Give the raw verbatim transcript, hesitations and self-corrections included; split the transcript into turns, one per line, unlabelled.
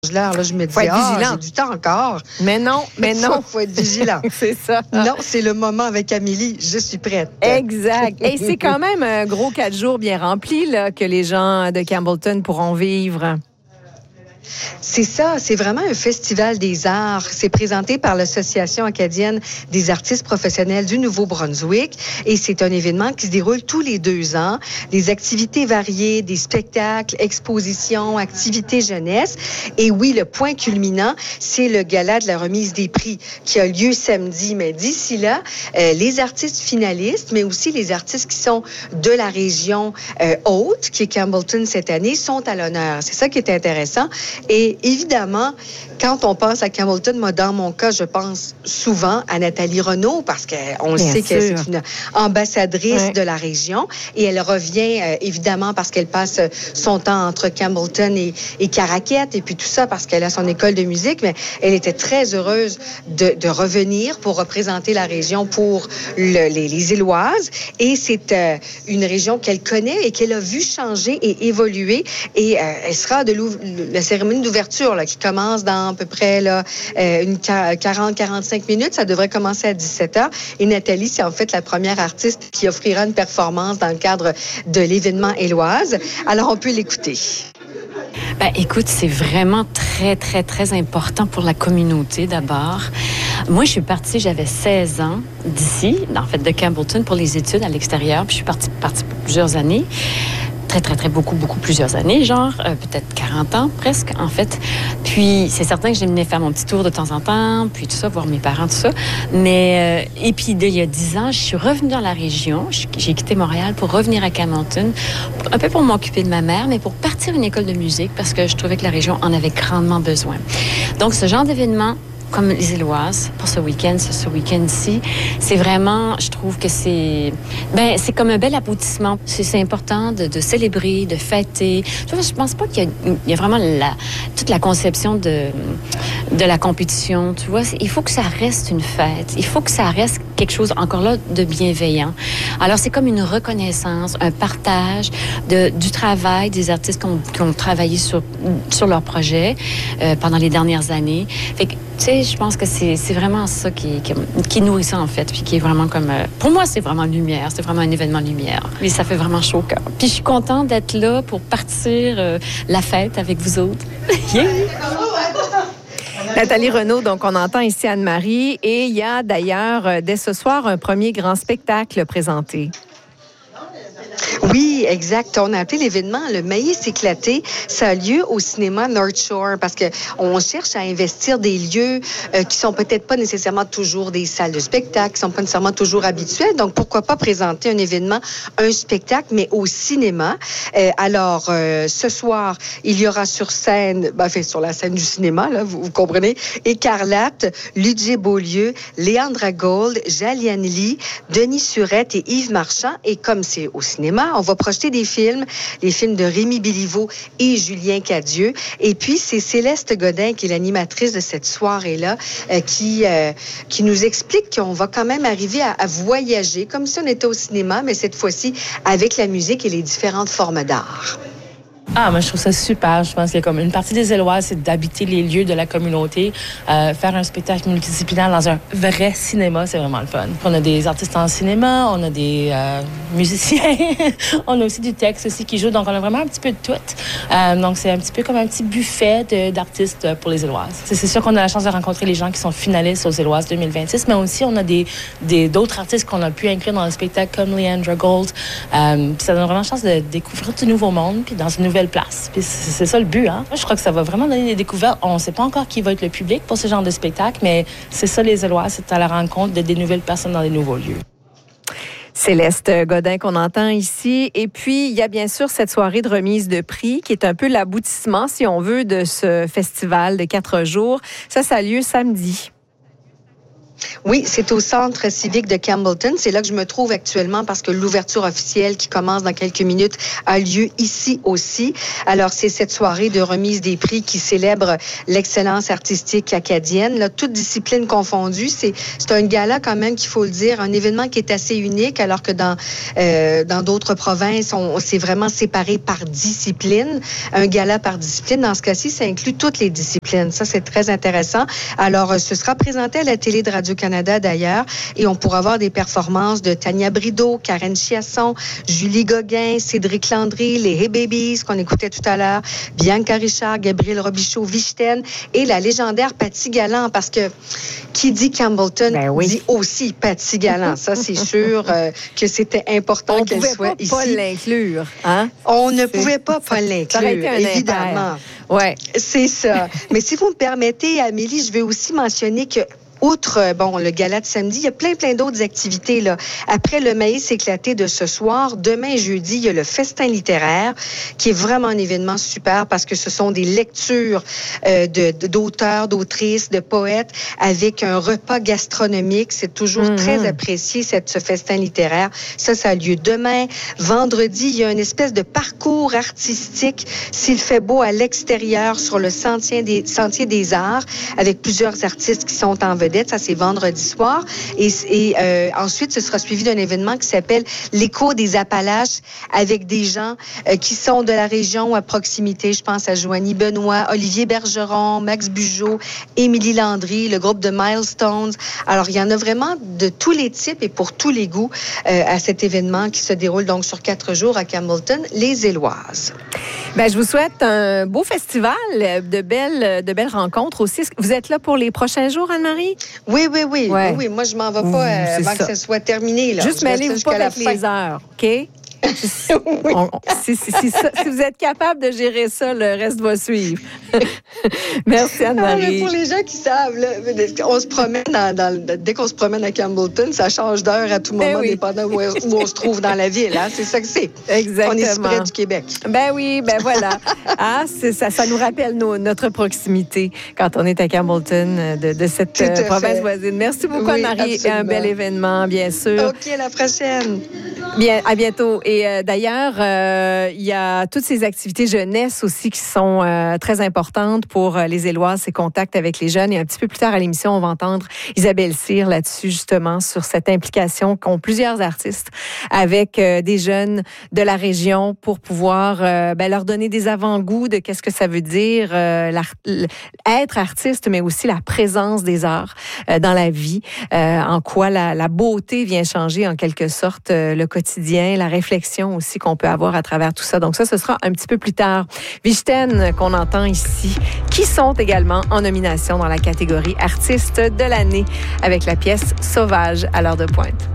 Là, là, je me dis, ah, j'ai du temps encore.
Mais non, mais non.
Il faut être vigilant.
C'est ça.
Non, c'est le moment avec Amélie. Je suis prête.
Exact. Et c'est quand même un gros quatre jours bien rempli là, que les gens de Campbellton pourront vivre.
C'est ça, c'est vraiment un festival des arts. C'est présenté par l'Association acadienne des artistes professionnels du Nouveau-Brunswick et c'est un événement qui se déroule tous les deux ans. Des activités variées, des spectacles, expositions, activités jeunesse. Et oui, le point culminant, c'est le gala de la remise des prix qui a lieu samedi. Mais d'ici là, euh, les artistes finalistes, mais aussi les artistes qui sont de la région euh, haute, qui est Campbellton cette année, sont à l'honneur. C'est ça qui est intéressant. Et évidemment, quand on pense à Campbellton, moi, dans mon cas, je pense souvent à Nathalie Renaud parce qu'on le sait qu'elle est une ambassadrice ouais. de la région et elle revient euh, évidemment parce qu'elle passe son temps entre Campbellton et, et Caraquette et puis tout ça parce qu'elle a son école de musique, mais elle était très heureuse de, de revenir pour représenter la région pour le, les, les Éloises et c'est euh, une région qu'elle connaît et qu'elle a vu changer et évoluer et euh, elle sera de la cérémonie d'ouverture là, qui commence dans à peu près là, euh, une quarante à quarante-cinq minutes. Ça devrait commencer à dix-sept heures. Et Nathalie, c'est en fait la première artiste qui offrira une performance dans le cadre de l'événement Éloise. Alors, on peut l'écouter.
Ben, écoute, c'est vraiment très, très, très important pour la communauté d'abord. Moi, je suis partie, j'avais seize ans d'ici, en fait, de Campbellton pour les études à l'extérieur. Puis je suis partie, partie pour plusieurs années. Très, très, très, beaucoup, beaucoup, plusieurs années, genre, euh, peut-être quarante ans, presque, en fait. Puis, c'est certain que j'aimais faire mon petit tour de temps en temps, puis tout ça, voir mes parents, tout ça. Mais, euh, et puis, il y a dix ans, je suis revenue dans la région. J'ai quitté Montréal pour revenir à Campbellton, un peu pour m'occuper de ma mère, mais pour partir une école de musique, parce que je trouvais que la région en avait grandement besoin. Donc, ce genre d'événement, comme les Éloises, pour ce week-end, ce, ce week-end-ci, c'est vraiment, je trouve que c'est, ben, c'est comme un bel aboutissement. C'est, c'est important de, de célébrer, de fêter. Tu vois, je pense pas qu'il y a, il y a vraiment la, toute la conception de, de la compétition. Tu vois, il faut que ça reste une fête. Il faut que ça reste quelque chose, encore là, de bienveillant. Alors, c'est comme une reconnaissance, un partage de, du travail des artistes qui ont, qui ont travaillé sur, sur leur projet euh, pendant les dernières années. Fait que, tu sais, je pense que c'est, c'est vraiment ça qui, qui, qui nourrit ça, en fait, puis qui est vraiment comme... Euh, pour moi, c'est vraiment lumière, c'est vraiment un événement lumière. Et ça fait vraiment chaud au cœur. Puis je suis contente d'être là pour partir euh, la fête avec vous autres. Yeah!
Nathalie Renaud, donc on entend ici Anne-Marie, et il y a d'ailleurs, dès ce soir, un premier grand spectacle présenté.
Oui, exact. On a appelé l'événement le Maïs éclaté. Ça a lieu au cinéma North Shore parce que on cherche à investir des lieux euh, qui sont peut-être pas nécessairement toujours des salles de spectacle, qui sont pas nécessairement toujours habituelles. Donc, pourquoi pas présenter un événement, un spectacle, mais au cinéma. Euh, alors, euh, ce soir, il y aura sur scène, ben, enfin, sur la scène du cinéma, là, vous, vous comprenez, Écarlate, Ludger Beaulieu, Léandra Gold, Jaliane Lee, Denis Surette et Yves Marchand. Et comme c'est au cinéma, on va projeter des films, les films de Rémi Béliveau et Julien Cadieux. Et puis, c'est Céleste Godin, qui est l'animatrice de cette soirée-là, euh, qui, euh, qui nous explique qu'on va quand même arriver à, à voyager, comme si on était au cinéma, mais cette fois-ci avec la musique et les différentes formes d'art.
Ah, moi, je trouve ça super. Je pense que comme une partie des Éloises, c'est d'habiter les lieux de la communauté. Euh, faire un spectacle multidisciplinaire dans un vrai cinéma, c'est vraiment le fun. On a des artistes en cinéma, on a des euh, musiciens, on a aussi du texte aussi qui joue. Donc, on a vraiment un petit peu de tout. Euh, donc, c'est un petit peu comme un petit buffet de, d'artistes pour les Éloises. C'est, c'est sûr qu'on a la chance de rencontrer les gens qui sont finalistes aux Éloises deux mille vingt-six, mais aussi, on a des, des, d'autres artistes qu'on a pu inclure dans le spectacle comme Léandra Gold. Euh, puis ça donne vraiment la chance de découvrir du nouveau monde, puis dans une nouvelle place. Puis c'est, c'est ça le but, hein. Moi, je crois que ça va vraiment donner des découvertes. On ne sait pas encore qui va être le public pour ce genre de spectacle, mais c'est ça les Éloises, c'est à la rencontre de des nouvelles personnes dans des nouveaux lieux.
Céleste Godin qu'on entend ici. Et puis, il y a bien sûr cette soirée de remise de prix qui est un peu l'aboutissement, si on veut, de ce festival de quatre jours. Ça, ça a lieu samedi.
Oui, c'est au Centre civique de Campbellton. C'est là que je me trouve actuellement parce que l'ouverture officielle qui commence dans quelques minutes a lieu ici aussi. Alors, c'est cette soirée de remise des prix qui célèbre l'excellence artistique acadienne, là, toutes disciplines confondues. C'est, c'est un gala quand même qu'il faut le dire, un événement qui est assez unique alors que dans, euh, dans d'autres provinces, on, on s'est vraiment séparé par discipline. Un gala par discipline. Dans ce cas-ci, ça inclut toutes les disciplines. Ça, c'est très intéressant. Alors, ce sera présenté à la télé de Radio-Canada d'ailleurs, et on pourra voir des performances de Tania Brideau, Karen Chiasson, Julie Gauguin, Cédric Landry, les Hey Babies qu'on écoutait tout à l'heure, Bianca Richard, Gabriel Robichaud, Vichten et la légendaire Patty Galland, parce que qui dit Campbellton
ben oui.
dit aussi Patty Galland. Ça, c'est sûr euh, que c'était important
on
qu'elle soit ici.
On ne pouvait pas l'inclure. Hein?
On ne pouvait pas pas l'inclure, évidemment.
Ouais.
C'est ça. Mais si vous me permettez, Amélie, je veux aussi mentionner que outre, bon, le gala de samedi, il y a plein, plein d'autres activités, là. Après le maïs éclaté de ce soir, demain, jeudi, il y a le festin littéraire, qui est vraiment un événement super parce que ce sont des lectures euh, de, de, d'auteurs, d'autrices, de poètes avec un repas gastronomique. C'est toujours mm-hmm. très apprécié, cette, ce festin littéraire. Ça, ça a lieu demain. Vendredi, il y a une espèce de parcours artistique, s'il fait beau, à l'extérieur, sur le sentier des, sentier des arts, avec plusieurs artistes qui sont en vedette. Ça, c'est vendredi soir. Et, et euh, ensuite, ce sera suivi d'un événement qui s'appelle l'Écho des Appalaches, avec des gens euh, qui sont de la région à proximité. Je pense à Joanie Benoît, Olivier Bergeron, Max Bugeaud, Émilie Landry, le groupe de Milestones. Alors, il y en a vraiment de tous les types et pour tous les goûts euh, à cet événement qui se déroule donc sur quatre jours à Campbellton, les Éloises.
Bien, je vous souhaite un beau festival, de belles, de belles rencontres aussi. Vous êtes là pour les prochains jours, Anne-Marie?
Oui, oui, oui.
Ouais.
oui, oui. Moi, je m'en vais pas euh, avant ça. que ça soit terminé. Là.
Juste mêlez-vous pas avec les heures, OK? oui. on, si, si, si, ça, si vous êtes capable de gérer ça, le reste va suivre. Merci, Anne-Marie.
Ah, pour les gens qui savent, là, on se promène dans, dans, dès qu'on se promène à Campbellton, ça change d'heure à tout moment, oui. dépendant où, où on se trouve dans la ville. Hein? C'est ça que c'est.
Exactement.
On est si près du Québec.
Ben oui, ben voilà. Ah, c'est, ça, ça nous rappelle nos, notre proximité quand on est à Campbellton de, de cette euh, province fait. voisine. Merci beaucoup, oui, Anne-Marie. Absolument. Un bel événement, bien sûr.
OK, à la prochaine.
Bien, à bientôt. Et euh, d'ailleurs, euh, il y a toutes ces activités jeunesse aussi qui sont euh, très importantes pour euh, les Éloises, ces contacts avec les jeunes. Et un petit peu plus tard à l'émission, on va entendre Isabelle Cyr là-dessus, justement, sur cette implication qu'ont plusieurs artistes avec euh, des jeunes de la région pour pouvoir euh, ben, leur donner des avant-goûts de qu'est-ce que ça veut dire euh, être artiste, mais aussi la présence des arts euh, dans la vie, euh, en quoi la, la beauté vient changer en quelque sorte euh, le quotidien, la réflexion aussi qu'on peut avoir à travers tout ça. Donc ça, ce sera un petit peu plus tard. Vichten, qu'on entend ici, qui sont également en nomination dans la catégorie artiste de l'année avec la pièce Sauvage à l'heure de pointe.